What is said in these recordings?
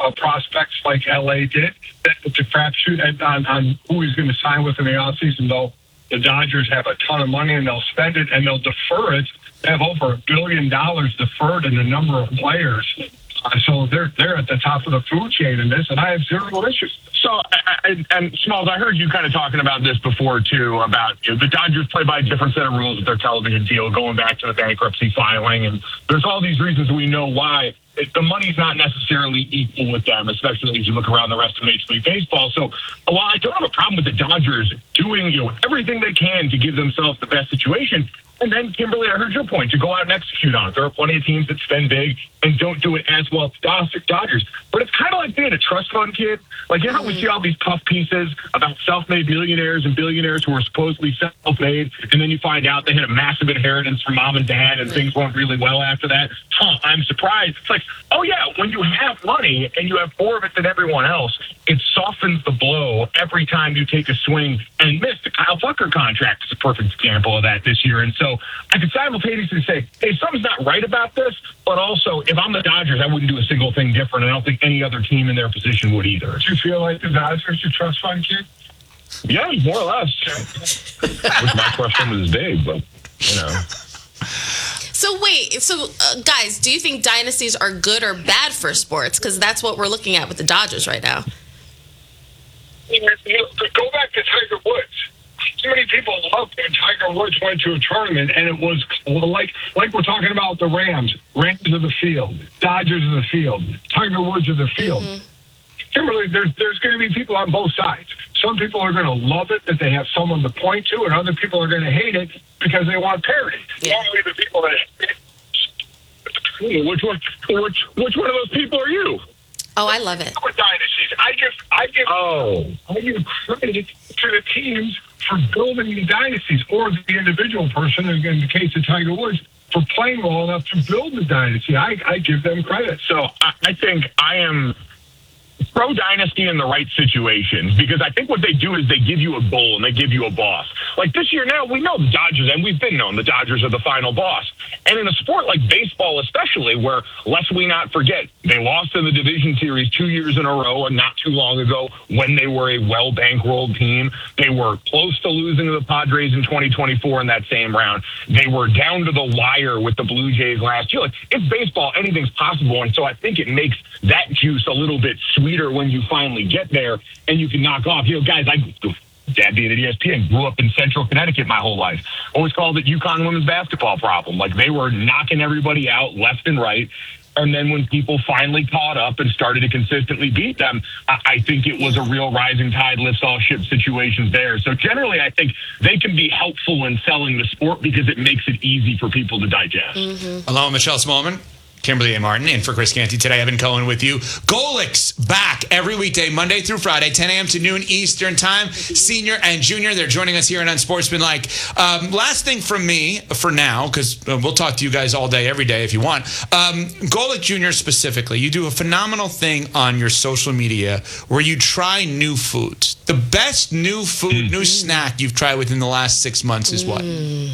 prospects like L.A. did. It's a crapshoot on who he's going to sign with in the offseason, though. The Dodgers have a ton of money, and they'll spend it, and they'll defer it. They have over $1 billion deferred in the number of players. So they're at the top of the food chain in this, and I have zero issues. So, and Smalls, I heard you kind of talking about this before, too, about the Dodgers play by a different set of rules with their television deal, going back to the bankruptcy filing, and there's all these reasons we know why. The money's not necessarily equal with them, especially as you look around the rest of Major League Baseball. So while I don't have a problem with the Dodgers doing everything they can to give themselves the best situation, and then, Kimberly, I heard your point, to go out and execute on it. There are plenty of teams that spend big and don't do it as well as the Dodgers. But it's kind of like being a trust fund kid. Like, you know how we see all these puff pieces about self-made millionaires and billionaires who are supposedly self-made, and then you find out they had a massive inheritance from mom and dad and things went really well after that? I'm surprised. It's like, oh, yeah, when you have money and you have more of it than everyone else, it softens the blow every time you take a swing and miss. The Kyle Tucker contract is a perfect example of that this year. And so I could simultaneously say, hey, something's not right about this, but also, if I'm the Dodgers, I wouldn't do a single thing different. I don't think any other team in their position would either. Do you feel like the Dodgers are trust fund kid? Yeah, more or less. Which my question was big, but, So wait, guys, do you think dynasties are good or bad for sports? Because that's what we're looking at with the Dodgers right now. Go back to Tiger Woods. So many people loved when Tiger Woods went to a tournament, and it was like we're talking about the Rams. Rams of the field, Dodgers of the field, Tiger Woods of the field. Mm-hmm. Kimberly, there's going to be people on both sides. Some people are going to love it that they have someone to point to, and other people are going to hate it because they want parity. Yeah. Normally, the people that which one of those people are you? Oh, I love it. With dynasties, I give credit to the teams for building the dynasties, or the individual person, in the case of Tiger Woods, for playing well enough to build the dynasty. I give them credit. So I think I am pro dynasty in the right situations, because I think what they do is they give you a goal and they give you a boss. Like this year now, we know the Dodgers, and we've been known the Dodgers are the final boss. And in a sport like baseball especially, where, lest we not forget, they lost in the division series 2 years in a row and not too long ago when they were a well-bankrolled team. They were close to losing to the Padres in 2024 in that same round. They were down to the wire with the Blue Jays last year. Like, it's baseball, anything's possible. And so I think it makes that juice a little bit sweeter when you finally get there and you can knock off. Guys, Dad being at ESPN, grew up in Central Connecticut my whole life. Always called it UConn women's basketball problem. Like, they were knocking everybody out left and right. And then when people finally caught up and started to consistently beat them, I think it was a real rising tide lifts all ships situations there. So generally, I think they can be helpful in selling the sport because it makes it easy for people to digest. Mm-hmm. Along with Michelle Smallman, Kimberly and Martin, and for Chris Canty today, Evan Cohen with you. Golics back every weekday, Monday through Friday, 10 a.m. to noon Eastern time. Senior and junior, they're joining us here on Unsportsmanlike. Last thing from me for now, because we'll talk to you guys all day, every day if you want. Golic Junior specifically, you do a phenomenal thing on your social media where you try new foods. The best new food, new snack you've tried within the last 6 months is what?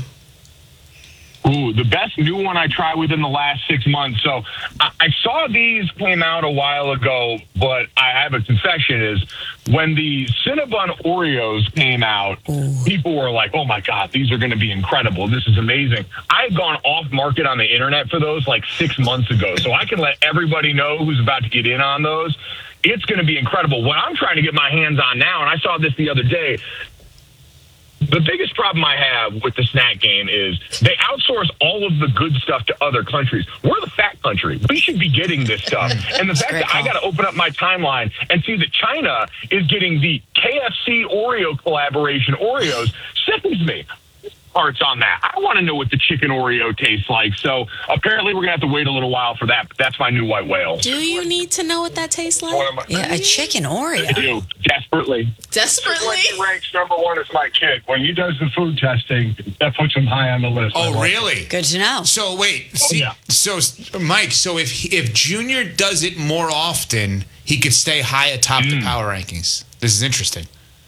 Ooh, the best new one I tried within the last 6 months. So I saw these came out a while ago, but I have a confession is when the Cinnabon Oreos came out, people were like, oh my God, these are going to be incredible. This is amazing. I had gone off market on the internet for those like 6 months ago. So I can let everybody know who's about to get in on those. It's going to be incredible. What I'm trying to get my hands on now, and I saw this the other day, the biggest problem I have with the snack game is they outsource all of the good stuff to other countries. We're the fat country. We should be getting this stuff. And the fact that I got to open up my timeline and see that China is getting the KFC Oreo collaboration Oreos sickens me. Parts on that. I want to know what the chicken Oreo tastes like. So apparently we're going to have to wait a little while for that. But that's my new white whale. Do you need to know what that tastes like? Yeah, a chicken Oreo. I do. Desperately. Desperately? He ranks number one as my kid. When he does the food testing, that puts him high on the list. Oh, really? Good to know. So wait, so Mike, so if Junior does it more often, he could stay high atop the power rankings. This is interesting.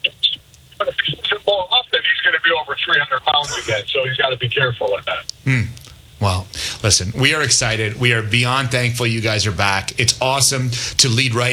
More often, he's going to be over 300 pounds again, so he's got to be careful of that. Well, listen, we are excited. We are beyond thankful you guys are back. It's awesome to lead right